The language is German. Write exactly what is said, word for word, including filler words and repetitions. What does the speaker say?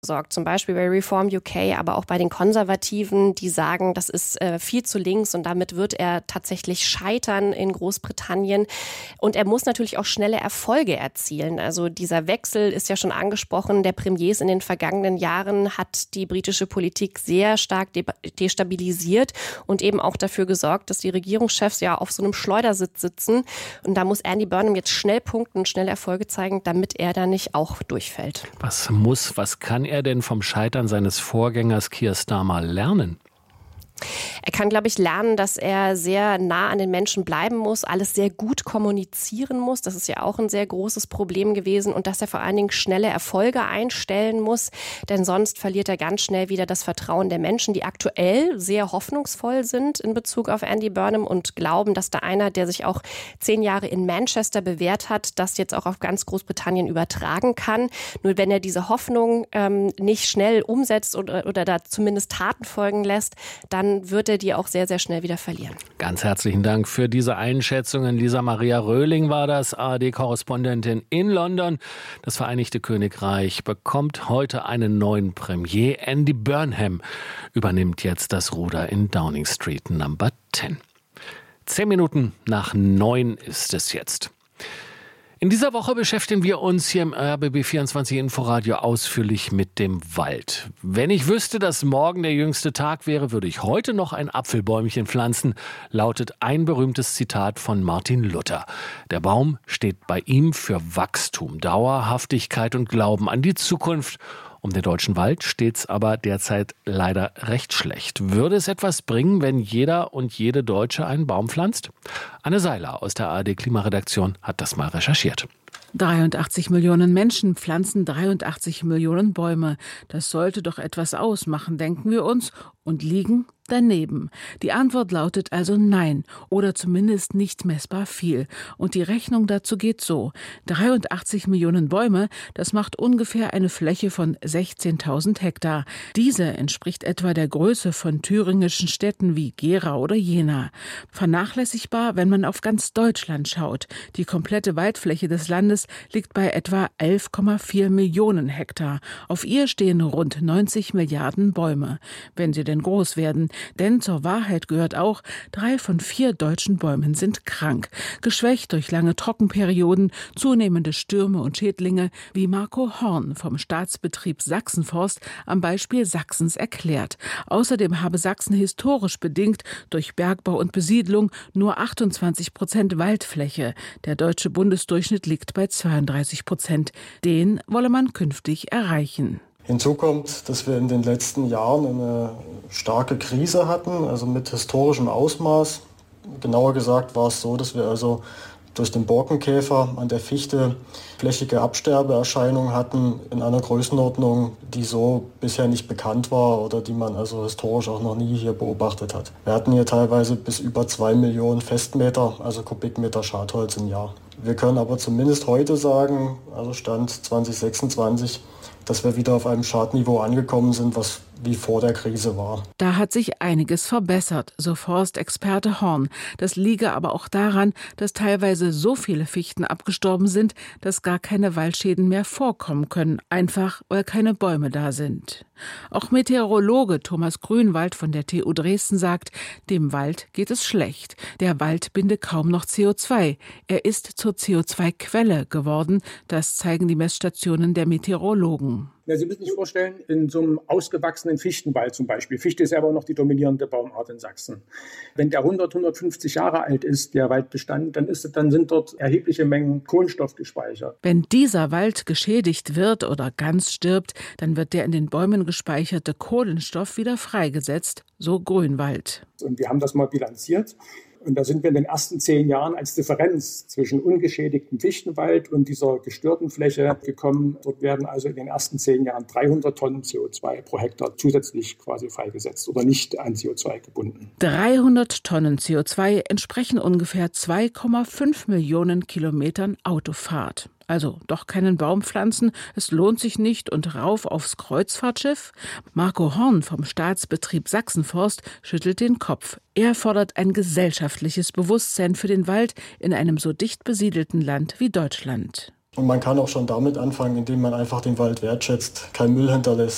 sorgt, zum Beispiel bei Reform U K, aber auch bei den Konservativen, die sagen, das ist äh, viel zu links und damit wird er tatsächlich scheitern in Großbritannien. Und er muss natürlich auch schnelle Erfolge erzielen. Also dieser Wechsel ist ja schon angesprochen, der Premiers in den vergangenen Jahren hat die britische Politik sehr stark de- destabilisiert und eben auch dafür gesorgt, dass die Regierungschefs ja auf so einem Schleudersitz sitzen. Und da muss Andy Burnham jetzt schnell punkten, schnell Erfolge zeigen, damit er da nicht auch durchfällt. Was muss, was kann er denn vom Scheitern seines Vorgängers Keir Starmer lernen? Er kann, glaube ich, lernen, dass er sehr nah an den Menschen bleiben muss, alles sehr gut kommunizieren muss. Das ist ja auch ein sehr großes Problem gewesen. Und dass er vor allen Dingen schnelle Erfolge einstellen muss. Denn sonst verliert er ganz schnell wieder das Vertrauen der Menschen, die aktuell sehr hoffnungsvoll sind in Bezug auf Andy Burnham und glauben, dass da einer, der sich auch zehn Jahre in Manchester bewährt hat, das jetzt auch auf ganz Großbritannien übertragen kann. Nur wenn er diese Hoffnung ähm, nicht schnell umsetzt oder, oder da zumindest Taten folgen lässt, dann wird er die auch sehr, sehr schnell wieder verlieren. Ganz herzlichen Dank für diese Einschätzungen. Lisa Maria Röhling war das, A R D-Korrespondentin in London. Das Vereinigte Königreich bekommt heute einen neuen Premier. Andy Burnham übernimmt jetzt das Ruder in Downing Street Number zehn. Zehn Minuten nach neun ist es jetzt. In dieser Woche beschäftigen wir uns hier im R B B vierundzwanzig Inforadio ausführlich mit dem Wald. Wenn ich wüsste, dass morgen der jüngste Tag wäre, würde ich heute noch ein Apfelbäumchen pflanzen, lautet ein berühmtes Zitat von Martin Luther. Der Baum steht bei ihm für Wachstum, Dauerhaftigkeit und Glauben an die Zukunft. Um den deutschen Wald steht's aber derzeit leider recht schlecht. Würde es etwas bringen, wenn jeder und jede Deutsche einen Baum pflanzt? Anne Seiler aus der A R D-Klimaredaktion hat das mal recherchiert. dreiundachtzig Millionen Menschen pflanzen dreiundachtzig Millionen Bäume. Das sollte doch etwas ausmachen, denken wir uns, und liegen daneben. Die Antwort lautet also nein oder zumindest nicht messbar viel. Und die Rechnung dazu geht so. dreiundachtzig Millionen Bäume, das macht ungefähr eine Fläche von sechzehntausend Hektar. Diese entspricht etwa der Größe von thüringischen Städten wie Gera oder Jena. Vernachlässigbar, wenn man auf ganz Deutschland schaut. Die komplette Waldfläche des Landes liegt bei etwa elf Komma vier Millionen Hektar. Auf ihr stehen rund neunzig Milliarden Bäume. Wenn sie denn groß werden. Denn zur Wahrheit gehört auch, drei von vier deutschen Bäumen sind krank. Geschwächt durch lange Trockenperioden, zunehmende Stürme und Schädlinge, wie Marco Horn vom Staatsbetrieb Sachsenforst am Beispiel Sachsens erklärt. Außerdem habe Sachsen historisch bedingt durch Bergbau und Besiedlung nur achtundzwanzig Prozent Waldfläche. Der deutsche Bundesdurchschnitt liegt bei zweiunddreißig Prozent. Den wolle man künftig erreichen. Hinzu kommt, dass wir in den letzten Jahren eine starke Krise hatten, also mit historischem Ausmaß. Genauer gesagt war es so, dass wir also durch den Borkenkäfer an der Fichte flächige Absterbeerscheinungen hatten in einer Größenordnung, die so bisher nicht bekannt war oder die man also historisch auch noch nie hier beobachtet hat. Wir hatten hier teilweise bis über zwei Millionen Festmeter, also Kubikmeter Schadholz im Jahr. Wir können aber zumindest heute sagen, also Stand zwanzig sechsundzwanzig, dass wir wieder auf einem Schadniveau angekommen sind, was wie vor der Krise war. Da hat sich einiges verbessert, so Forstexperte Horn. Das liege aber auch daran, dass teilweise so viele Fichten abgestorben sind, dass gar keine Waldschäden mehr vorkommen können, einfach weil keine Bäume da sind. Auch Meteorologe Thomas Grünwald von der T U Dresden sagt, dem Wald geht es schlecht. Der Wald binde kaum noch C O zwei. Er ist zur C O zwei Quelle geworden. Das zeigen die Messstationen der Meteorologen. Ja, Sie müssen sich vorstellen, in so einem ausgewachsenen Fichtenwald zum Beispiel. Fichte ist aber noch die dominierende Baumart in Sachsen. Wenn der hundert, hundertfünfzig Jahre alt ist, der Waldbestand, dann, ist, dann sind dort erhebliche Mengen Kohlenstoff gespeichert. Wenn dieser Wald geschädigt wird oder ganz stirbt, dann wird der in den Bäumen gespeicherte Kohlenstoff wieder freigesetzt, so Grünwald. Und wir haben das mal bilanziert. Und da sind wir in den ersten zehn Jahren als Differenz zwischen ungeschädigtem Fichtenwald und dieser gestörten Fläche gekommen. Dort werden also in den ersten zehn Jahren dreihundert Tonnen C O zwei pro Hektar zusätzlich quasi freigesetzt oder nicht an C O zwei gebunden. dreihundert Tonnen C O zwei entsprechen ungefähr zwei Komma fünf Millionen Kilometern Autofahrt. Also doch keinen Baum pflanzen, es lohnt sich nicht und rauf aufs Kreuzfahrtschiff? Marco Horn vom Staatsbetrieb Sachsenforst schüttelt den Kopf. Er fordert ein gesellschaftliches Bewusstsein für den Wald in einem so dicht besiedelten Land wie Deutschland. Und man kann auch schon damit anfangen, indem man einfach den Wald wertschätzt, kein Müll hinterlässt.